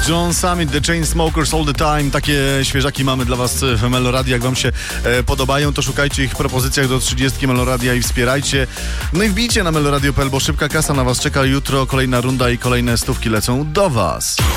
John Summit, The Chainsmokers, All the Time. Takie świeżaki mamy dla was w Meloradio. Jak wam się podobają, to szukajcie ich w propozycjach do 30 Meloradia i wspierajcie. No i wbijcie na meloradio.pl, bo szybka kasa na was czeka. Jutro kolejna runda i kolejne stówki lecą do was.